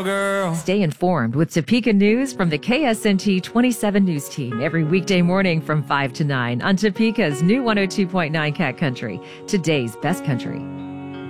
girl. Stay informed with Topeka News from the KSNT 27 News Team every weekday morning from 5 to 9 on Topeka's new 102.9 Cat Country, today's best country.